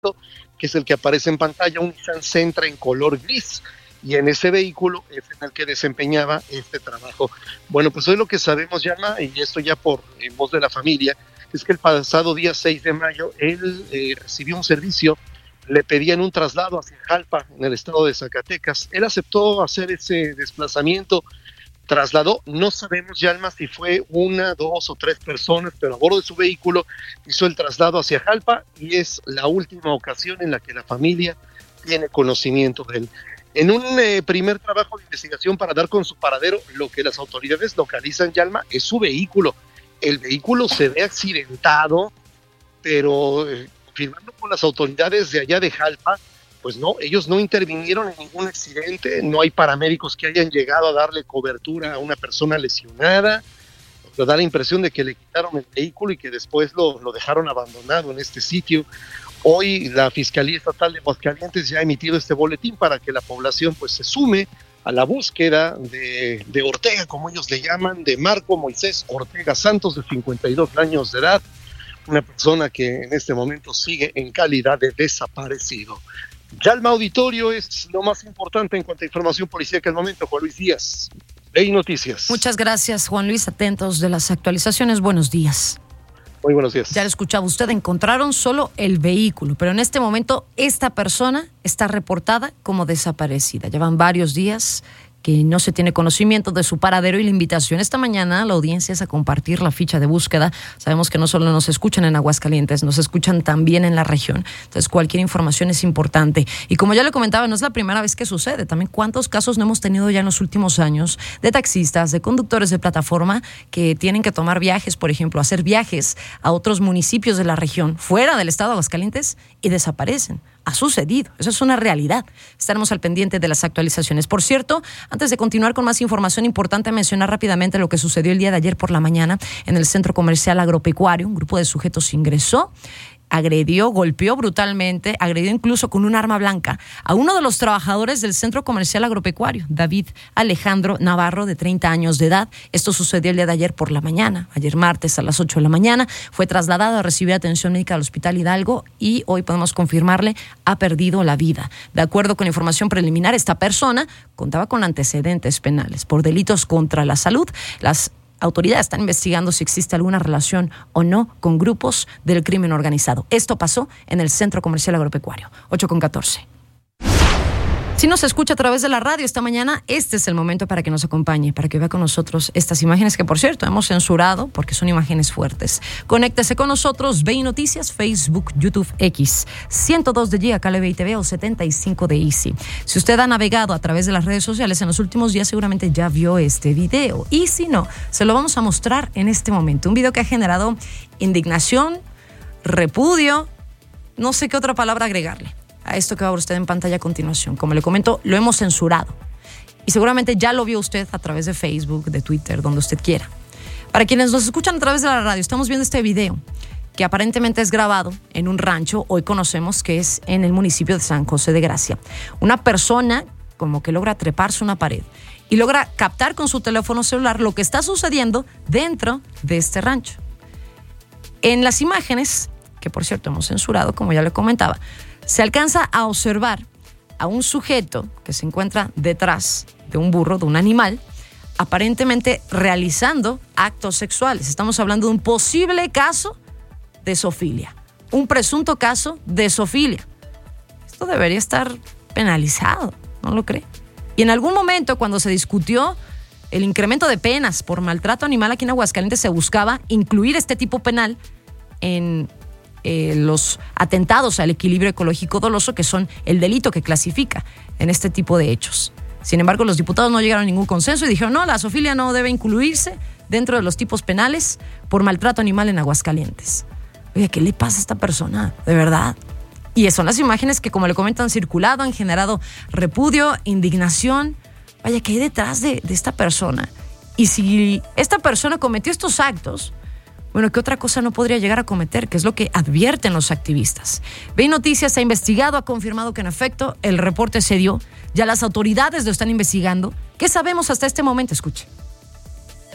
que es el que aparece en pantalla, un Nissan Sentra en color gris, y en ese vehículo es en el que desempeñaba este trabajo. Bueno, pues hoy lo que sabemos, Yalma, y esto ya por en voz de la familia, es que el pasado día 6 de mayo él recibió un servicio, le pedían un traslado hacia Jalpa, en el estado de Zacatecas. Él aceptó hacer ese desplazamiento, trasladó, no sabemos, Yalma, si fue una, dos o tres personas, pero a bordo de su vehículo hizo el traslado hacia Jalpa, y es la última ocasión en la que la familia tiene conocimiento de él. En un primer trabajo de investigación para dar con su paradero, lo que las autoridades localizan, Yalma, es su vehículo. El vehículo se ve accidentado, pero confirmando con las autoridades de allá de Jalpa, pues no, ellos no intervinieron en ningún accidente, no hay paramédicos que hayan llegado a darle cobertura a una persona lesionada. Nos da la impresión de que le quitaron el vehículo y que después lo dejaron abandonado en este sitio. Hoy la Fiscalía Estatal de Aguascalientes ya ha emitido este boletín para que la población pues se sume a la búsqueda de Ortega, como ellos le llaman, de Marco Moisés Ortega Santos, de 52 años de edad, una persona que en este momento sigue en calidad de desaparecido. Yalma, auditorio, es lo más importante en cuanto a información policíaca al momento. Juan Luis Díaz, BI Noticias. Muchas gracias, Juan Luis, atentos de las actualizaciones. Buenos días. Muy buenos días. Ya lo escuchaba usted, encontraron solo el vehículo, pero en este momento esta persona está reportada como desaparecida. Llevan varios días que no se tiene conocimiento de su paradero, y la invitación esta mañana a la audiencia es a compartir la ficha de búsqueda. Sabemos que no solo nos escuchan en Aguascalientes, nos escuchan también en la región. Entonces cualquier información es importante. Y como ya le comentaba, no es la primera vez que sucede. También cuántos casos no hemos tenido ya en los últimos años de taxistas, de conductores de plataforma que tienen que tomar viajes, por ejemplo, hacer viajes a otros municipios de la región, fuera del estado de Aguascalientes, y desaparecen. Ha sucedido, eso es una realidad. Estaremos al pendiente de las actualizaciones. Por cierto, antes de continuar con más información, importante mencionar rápidamente lo que sucedió el día de ayer por la mañana en el Centro Comercial Agropecuario. Un grupo de sujetos ingresó, agredió, golpeó brutalmente, agredió incluso con un arma blanca a uno de los trabajadores del Centro Comercial Agropecuario, David Alejandro Navarro, de 30 años de edad. Esto sucedió el día de ayer por la mañana, ayer martes a las 8 de la mañana. Fue trasladado a recibir atención médica al Hospital Hidalgo y hoy podemos confirmarle, ha perdido la vida. De acuerdo con información preliminar, esta persona contaba con antecedentes penales por delitos contra la salud. Las autoridades están investigando si existe alguna relación o no con grupos del crimen organizado. Esto pasó en el Centro Comercial Agropecuario. 8:14. Si nos escucha a través de la radio esta mañana, este es el momento para que nos acompañe, para que vea con nosotros estas imágenes que, por cierto, hemos censurado porque son imágenes fuertes. Conéctese con nosotros, BI Noticias, Facebook, YouTube, X, 102 de Giga, Cable TV o 75 de Easy. Si usted ha navegado a través de las redes sociales en los últimos días, seguramente ya vio este video. Y si no, se lo vamos a mostrar en este momento. Un video que ha generado indignación, repudio, no sé qué otra palabra agregarle a esto que va a ver usted en pantalla a continuación. Como le comento, lo hemos censurado y seguramente ya lo vio usted a través de Facebook, de Twitter, donde usted quiera. Para quienes nos escuchan a través de la radio, estamos viendo este video que aparentemente es grabado en un rancho. Hoy conocemos que es en el municipio de San José de Gracia. Una persona como que logra treparse una pared y logra captar con su teléfono celular lo que está sucediendo dentro de este rancho. En las imágenes, que por cierto hemos censurado, como ya le comentaba, se alcanza a observar a un sujeto que se encuentra detrás de un burro, de un animal, aparentemente realizando actos sexuales. Estamos hablando de un posible caso de zoofilia, un presunto caso de zoofilia. Esto debería estar penalizado, ¿no lo cree? Y en algún momento, cuando se discutió el incremento de penas por maltrato animal aquí en Aguascalientes, se buscaba incluir este tipo penal en los atentados al equilibrio ecológico doloso, que son el delito que clasifica en este tipo de hechos. Sin embargo, los diputados no llegaron a ningún consenso y dijeron, no, la zoofilia no debe incluirse dentro de los tipos penales por maltrato animal en Aguascalientes. Oye, ¿qué le pasa a esta persona? De verdad. Y son las imágenes que, como le comentan, han circulado, han generado repudio, indignación. Vaya, ¿qué hay detrás de esta persona? Y si esta persona cometió estos actos, bueno, ¿qué otra cosa no podría llegar a cometer? Que es lo que advierten los activistas. BI Noticias ha investigado, ha confirmado que en efecto el reporte se dio. Ya las autoridades lo están investigando. ¿Qué sabemos hasta este momento? Escuche.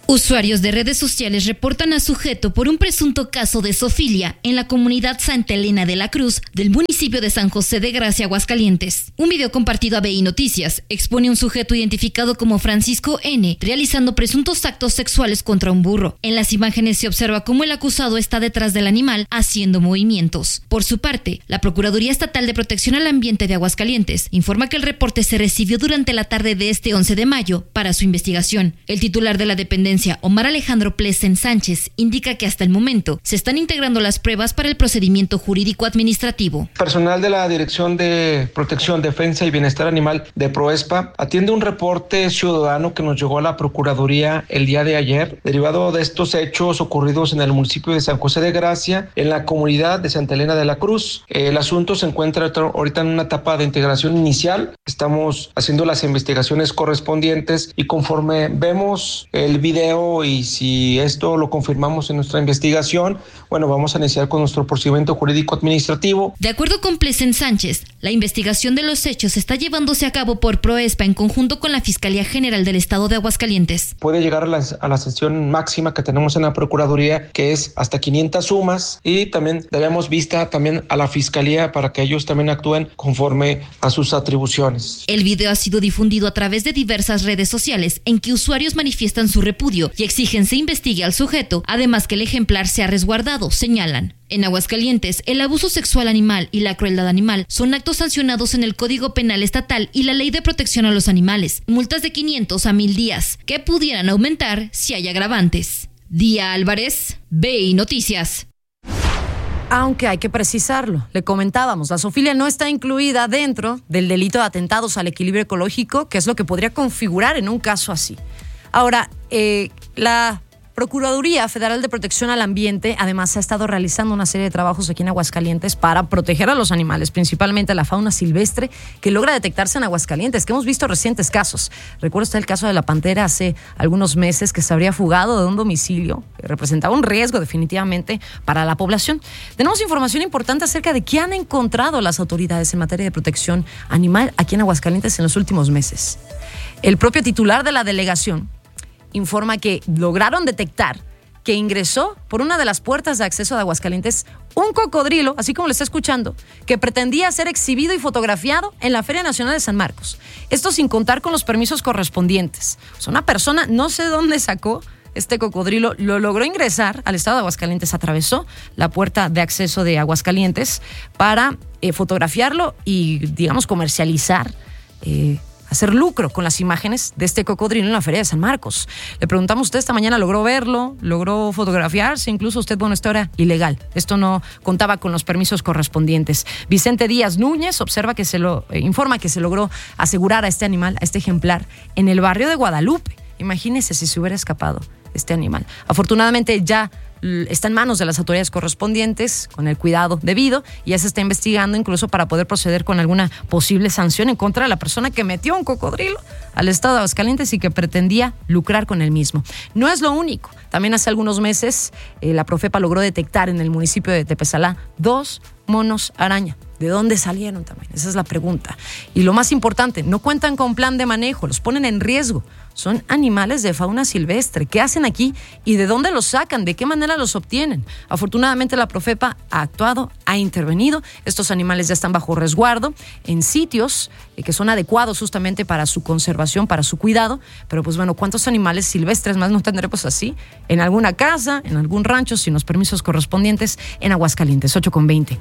Usuarios de redes sociales reportan a sujeto por un presunto caso de zoofilia en la comunidad Santa Elena de la Cruz del municipio de San José de Gracia, Aguascalientes. Un video compartido a BI Noticias expone a un sujeto identificado como Francisco N. realizando presuntos actos sexuales contra un burro. En las imágenes se observa cómo el acusado está detrás del animal haciendo movimientos. Por su parte, la Procuraduría Estatal de Protección al Ambiente de Aguascalientes informa que el reporte se recibió durante la tarde de este 11 de mayo para su investigación. El titular de la dependencia, Omar Alejandro Plesen Sánchez, indica que hasta el momento se están integrando las pruebas para el procedimiento jurídico administrativo. Personal de la Dirección de Protección, Defensa y Bienestar Animal de Proespa atiende un reporte ciudadano que nos llegó a la Procuraduría el día de ayer, derivado de estos hechos ocurridos en el municipio de San José de Gracia, en la comunidad de Santa Elena de la Cruz. El asunto se encuentra ahorita en una etapa de integración inicial. Estamos haciendo las investigaciones correspondientes y conforme vemos el video y si esto lo confirmamos en nuestra investigación, bueno, vamos a iniciar con nuestro procedimiento jurídico administrativo. De acuerdo con Plesen Sánchez, la investigación de los hechos está llevándose a cabo por Proespa en conjunto con la Fiscalía General del Estado de Aguascalientes. Puede llegar a la sanción máxima que tenemos en la Procuraduría, que es hasta 500 sumas, y también daremos vista también a la Fiscalía para que ellos también actúen conforme a sus atribuciones. El video ha sido difundido a través de diversas redes sociales en que usuarios manifiestan su repudio y exigen se investigue al sujeto, además que el ejemplar sea resguardado, señalan. En Aguascalientes, el abuso sexual animal y la crueldad animal son actos sancionados en el Código Penal Estatal y la Ley de Protección a los Animales, multas de 500 a 1000 días, que pudieran aumentar si hay agravantes. Día Álvarez, BI Noticias. Aunque hay que precisarlo, le comentábamos, la zoofilia no está incluida dentro del delito de atentados al equilibrio ecológico, que es lo que podría configurar en un caso así. Ahora, la Procuraduría Federal de Protección al Ambiente además ha estado realizando una serie de trabajos aquí en Aguascalientes para proteger a los animales, principalmente a la fauna silvestre que logra detectarse en Aguascalientes, que hemos visto recientes casos. Recuerda usted el caso de la pantera hace algunos meses que se habría fugado de un domicilio, que representaba un riesgo definitivamente para la población. Tenemos información importante acerca de qué han encontrado las autoridades en materia de protección animal aquí en Aguascalientes en los últimos meses. El propio titular de la delegación informa que lograron detectar que ingresó por una de las puertas de acceso de Aguascalientes un cocodrilo, así como lo está escuchando, que pretendía ser exhibido y fotografiado en la Feria Nacional de San Marcos. Esto sin contar con los permisos correspondientes. O sea, una persona, no sé dónde sacó este cocodrilo, lo logró ingresar al estado de Aguascalientes, atravesó la puerta de acceso de Aguascalientes para fotografiarlo y, digamos, comercializar, hacer lucro con las imágenes de este cocodrilo en la Feria de San Marcos. Le preguntamos, ¿usted esta mañana logró verlo? ¿Logró fotografiarse? Incluso usted, bueno, esto era ilegal. Esto no contaba con los permisos correspondientes. Vicente Díaz Núñez informa que se logró asegurar a este animal, a este ejemplar, en el barrio de Guadalupe. Imagínese si se hubiera escapado este animal. Afortunadamente ya está en manos de las autoridades correspondientes con el cuidado debido y ya se está investigando incluso para poder proceder con alguna posible sanción en contra de la persona que metió un cocodrilo al estado de Aguascalientes y que pretendía lucrar con el mismo. No es lo único. También hace algunos meses la Profepa logró detectar en el municipio de Tepezalá 2 monos araña. ¿De dónde salieron también? Esa es la pregunta. Y lo más importante, no cuentan con plan de manejo, los ponen en riesgo. Son animales de fauna silvestre. ¿Qué hacen aquí y de dónde los sacan? ¿De qué manera los obtienen? Afortunadamente la Profepa ha actuado, ha intervenido. Estos animales ya están bajo resguardo en sitios que son adecuados justamente para su conservación, para su cuidado. Pero pues bueno, ¿cuántos animales silvestres más no tendremos así? En alguna casa, en algún rancho, sin los permisos correspondientes en Aguascalientes, 8:20.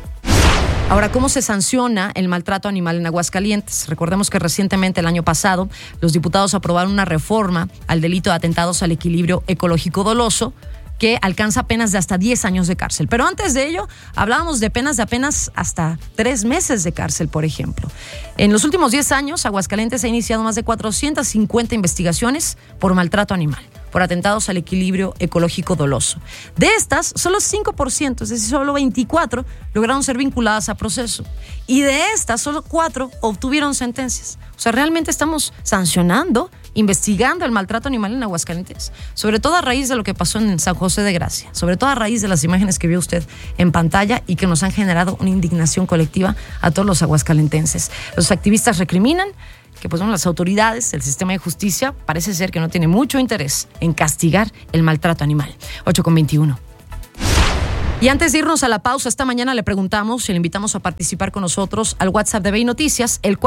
Ahora, ¿cómo se sanciona el maltrato animal en Aguascalientes? Recordemos que recientemente, el año pasado, los diputados aprobaron una reforma al delito de atentados al equilibrio ecológico doloso que alcanza penas de hasta 10 años de cárcel. Pero antes de ello, hablábamos de penas de apenas hasta 3 meses de cárcel, por ejemplo. En los últimos 10 años, Aguascalientes ha iniciado más de 450 investigaciones por maltrato animal, por atentados al equilibrio ecológico doloso. De estas, solo 5%, es decir, solo 24, lograron ser vinculadas a proceso. Y de estas, solo 4 obtuvieron sentencias. O sea, realmente estamos sancionando investigando el maltrato animal en Aguascalientes, sobre todo a raíz de lo que pasó en San José de Gracia, sobre todo a raíz de las imágenes que vio usted en pantalla y que nos han generado una indignación colectiva a todos los aguascalentenses. Los activistas recriminan que las autoridades, el sistema de justicia, parece ser que no tiene mucho interés en castigar el maltrato animal. 8:21. Y antes de irnos a la pausa, esta mañana le preguntamos y le invitamos a participar con nosotros al WhatsApp de BI Noticias, el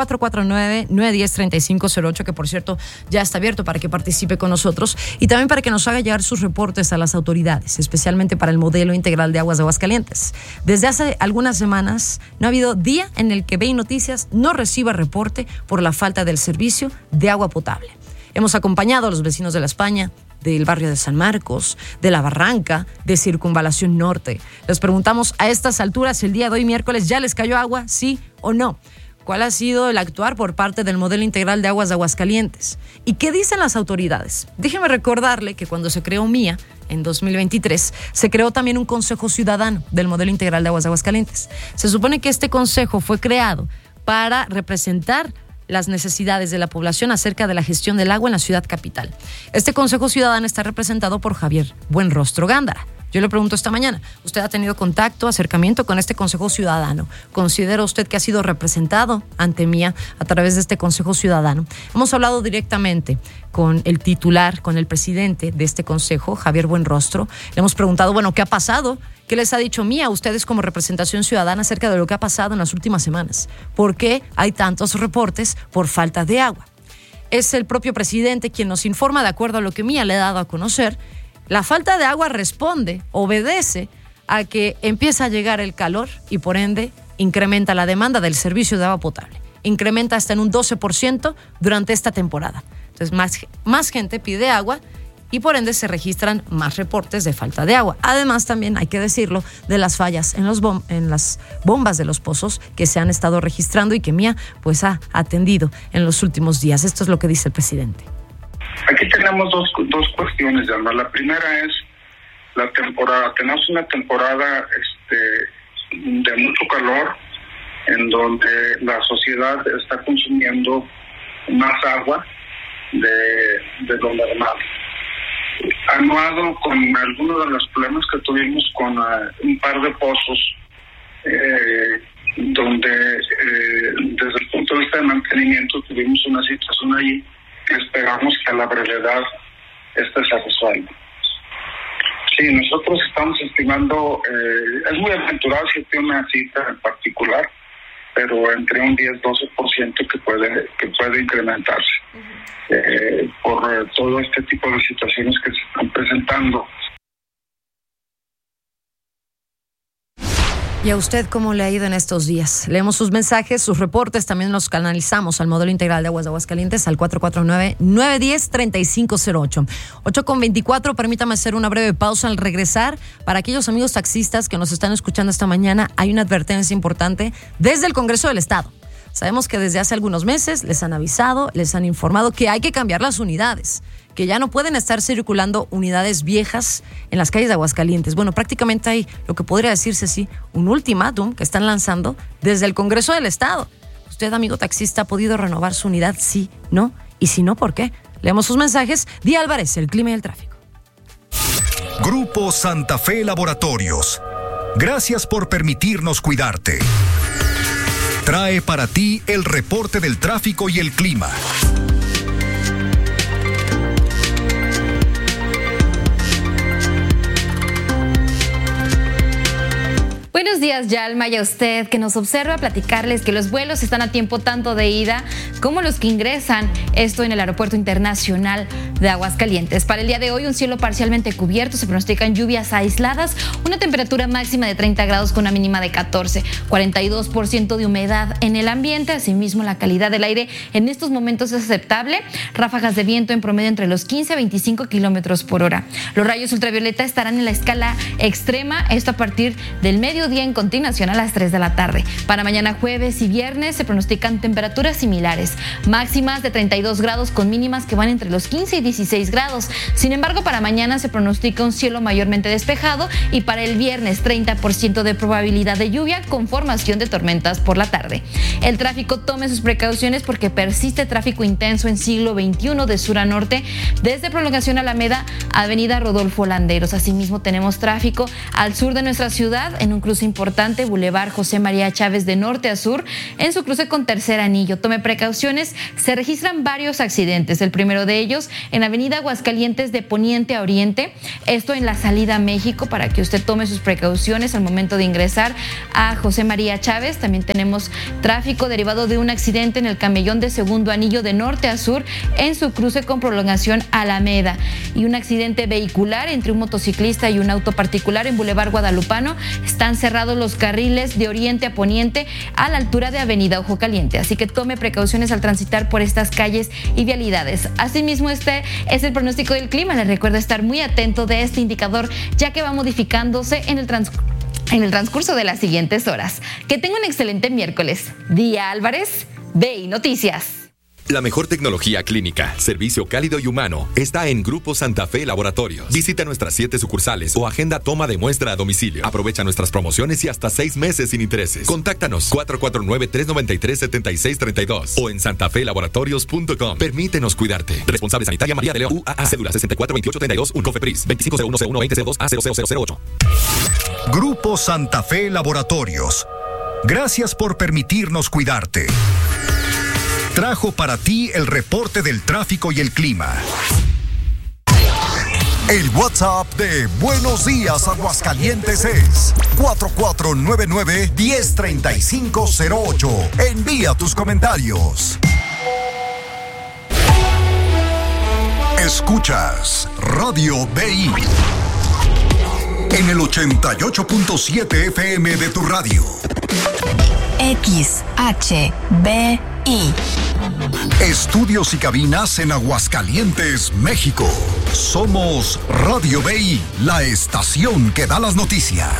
449-910-3508, que por cierto ya está abierto para que participe con nosotros y también para que nos haga llegar sus reportes a las autoridades, especialmente para el modelo integral de aguas de Aguascalientes. Desde hace algunas semanas no ha habido día en el que BI Noticias no reciba reporte por la falta del servicio de agua potable. Hemos acompañado a los vecinos de La España, del barrio de San Marcos, de La Barranca, de Circunvalación Norte. Les preguntamos a estas alturas, el día de hoy, miércoles, ¿ya les cayó agua? ¿Sí o no? ¿Cuál ha sido el actuar por parte del modelo integral de aguas de Aguascalientes? ¿Y qué dicen las autoridades? Déjeme recordarle que cuando se creó MIA, en 2023, se creó también un Consejo Ciudadano del modelo integral de aguas de Aguascalientes. Se supone que este consejo fue creado para representar las necesidades de la población acerca de la gestión del agua en la ciudad capital. Este Consejo Ciudadano está representado por Javier Buenrostro Gándara. Yo le pregunto esta mañana, ¿usted ha tenido contacto, acercamiento con este Consejo Ciudadano? ¿Considera usted que ha sido representado ante MIA a través de este Consejo Ciudadano? Hemos hablado directamente con el titular, con el presidente de este consejo, Javier Buenrostro. Le hemos preguntado, ¿qué ha pasado? ¿Qué les ha dicho MIA a ustedes como representación ciudadana acerca de lo que ha pasado en las últimas semanas? ¿Por qué hay tantos reportes por falta de agua? Es el propio presidente quien nos informa, de acuerdo a lo que MIA le ha dado a conocer. La falta de agua obedece a que empieza a llegar el calor y por ende incrementa la demanda del servicio de agua potable. Incrementa hasta en un 12% durante esta temporada. Entonces más gente pide agua y por ende se registran más reportes de falta de agua. Además también hay que decirlo de las fallas en las bombas de los pozos que se han estado registrando y que MIA ha atendido en los últimos días. Esto es lo que dice el presidente. Aquí tenemos dos cuestiones, Alma. La primera es la temporada. Tenemos una temporada de mucho calor en donde la sociedad está consumiendo más agua de lo normal. Anuado con algunos de los problemas que tuvimos con un par de pozos, donde desde el punto de vista de mantenimiento tuvimos una situación allí que esperamos que a la brevedad se resuelva. Sí, nosotros estamos estimando, es muy aventurado si tiene una cifra en particular, pero entre un 10-12% que puede incrementarse por todo este tipo de situaciones que se están presentando. ¿Y a usted cómo le ha ido en estos días? Leemos sus mensajes, sus reportes, también los canalizamos al modelo integral de aguas de Aguascalientes al 449-910-3508. 8:24, permítame hacer una breve pausa al regresar. Para aquellos amigos taxistas que nos están escuchando esta mañana, hay una advertencia importante desde el Congreso del Estado. Sabemos que desde hace algunos meses les han avisado, les han informado que hay que cambiar las unidades, que ya no pueden estar circulando unidades viejas en las calles de Aguascalientes. Prácticamente hay lo que podría decirse así, un ultimátum que están lanzando desde el Congreso del Estado. ¿Usted, amigo taxista, ha podido renovar su unidad? Sí, no, y si no, ¿por qué? Leemos sus mensajes. Día Álvarez, el clima y el tráfico. Grupo Santa Fe Laboratorios. Gracias por permitirnos cuidarte. Trae para ti el reporte del tráfico y el clima. Buenos días, Yalma, y a usted que nos observa, platicarles que los vuelos están a tiempo tanto de ida como los que ingresan, esto en el Aeropuerto Internacional de Aguascalientes. Para el día de hoy, un cielo parcialmente cubierto, se pronostican lluvias aisladas, una temperatura máxima de 30 grados con una mínima de 14, 42% de humedad en el ambiente, asimismo la calidad del aire en estos momentos es aceptable, ráfagas de viento en promedio entre los 15 a 25 kilómetros por hora. Los rayos ultravioleta estarán en la escala extrema, esto a partir del mediodía mediodía en continuación a las 3 de la tarde. Para mañana jueves y viernes se pronostican temperaturas similares, máximas de 32 grados con mínimas que van entre los 15 y 16 grados. Sin embargo, para mañana se pronostica un cielo mayormente despejado y para el viernes 30% de probabilidad de lluvia con formación de tormentas por la tarde. El tráfico tome sus precauciones porque persiste tráfico intenso en siglo XXI de sur a norte, desde Prolongación Alameda, Avenida Rodolfo Landeros. Asimismo, tenemos tráfico al sur de nuestra ciudad en un cruce importante, Boulevard José María Chávez de norte a sur, en su cruce con Tercer Anillo. Tome precauciones, se registran varios accidentes. El primero de ellos en Avenida Aguascalientes de poniente a oriente, esto en la salida a México, para que usted tome sus precauciones al momento de ingresar a José María Chávez. También tenemos tráfico derivado de un accidente en el camellón de Segundo Anillo de norte a sur, en su cruce con Prolongación Alameda, y un accidente vehicular entre un motociclista y un auto particular en Boulevard Guadalupano. Están cerrados los carriles de oriente a poniente a la altura de Avenida Ojo Caliente, así que tome precauciones al transitar por estas calles y vialidades. Asimismo, este es el pronóstico del clima. Les recuerdo estar muy atento de este indicador, ya que va modificándose en el transcurso de las siguientes horas. Que tenga un excelente miércoles. Día Álvarez, BI Noticias. La mejor tecnología clínica, servicio cálido y humano está en Grupo Santa Fe Laboratorios. Visita nuestras 7 sucursales o agenda toma de muestra a domicilio. Aprovecha nuestras promociones y hasta 6 meses sin intereses. Contáctanos 449-393-7632 o en santafelaboratorios.com. Permítenos cuidarte. Responsable Sanitaria María de León, UAA, cédula 642832, Cofepris, 2501012002A00008. Grupo Santa Fe Laboratorios. Gracias por permitirnos cuidarte. Trajo para ti el reporte del tráfico y el clima. El WhatsApp de Buenos Días Aguascalientes es 4499-103508. Envía tus comentarios. Escuchas Radio BI en el 88.7 FM de tu radio. XHBI. Estudios y cabinas en Aguascalientes, México. Somos Radio BI, la estación que da las noticias.